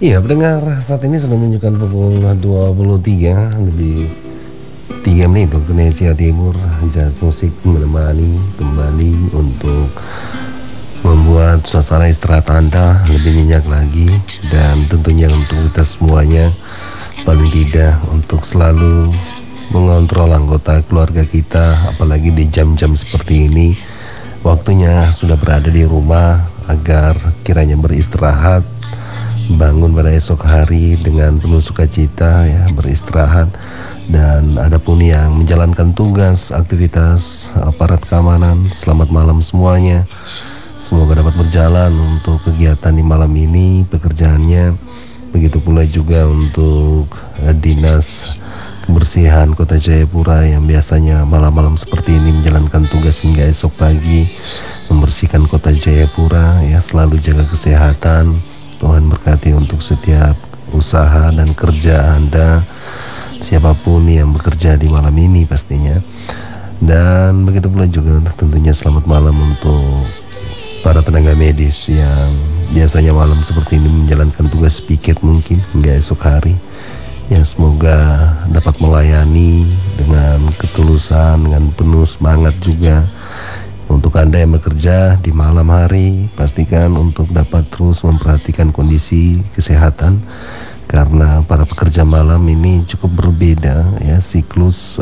Iya, pendengar saat ini sudah menunjukkan pukul 23 lebih 3 menit waktu Indonesia Timur. Jazz musik menemani kembali untuk membuat suasana istirahat Anda lebih nyenyak lagi. Dan tentunya untuk kita semuanya, paling tidak untuk selalu mengontrol anggota keluarga kita, apalagi di jam-jam seperti ini. Waktunya sudah berada di rumah agar kiranya beristirahat, bangun pada esok hari dengan penuh sukacita, ya, beristirahat. Dan adapun yang menjalankan tugas aktivitas aparat keamanan, selamat malam semuanya. Semoga dapat berjalan untuk kegiatan di malam ini, pekerjaannya. Begitu pula juga untuk dinas kebersihan Kota Jayapura yang biasanya malam-malam seperti ini menjalankan tugas hingga esok pagi membersihkan Kota Jayapura, ya, selalu jaga kesehatan. Tuhan berkati untuk setiap usaha dan kerja Anda, siapapun yang bekerja di malam ini pastinya. Dan begitu pula juga tentunya selamat malam untuk para tenaga medis yang biasanya malam seperti ini menjalankan tugas piket mungkin hingga esok hari. Ya, semoga dapat melayani dengan ketulusan, dengan penuh semangat juga. Untuk Anda yang bekerja di malam hari, pastikan untuk dapat terus memperhatikan kondisi kesehatan, karena para pekerja malam ini cukup berbeda, ya, siklus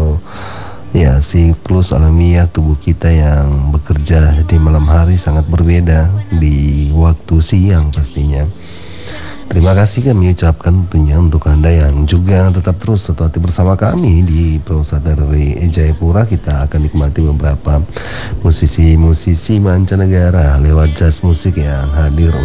alamiah tubuh kita yang bekerja di malam hari sangat berbeda di waktu siang pastinya. Terima kasih kami ucapkan tentunya untuk Anda yang juga tetap terus satu hati bersama kami di Prosata dari Jayapura. Kita akan nikmati beberapa musisi-musisi mancanegara lewat jazz musik yang hadir